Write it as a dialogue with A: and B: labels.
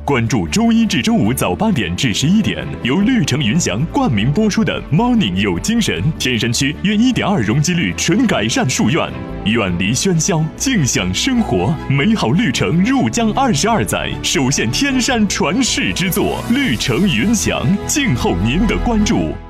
A: 关注周一至周五早8点至11点，由绿城云翔冠名播出的 Morning 有精神。天山区约1.2容积率纯改善树院，远离喧嚣，静享生活，美好绿城入江22载，首现天山传世之作，绿城云翔，静候您的关注。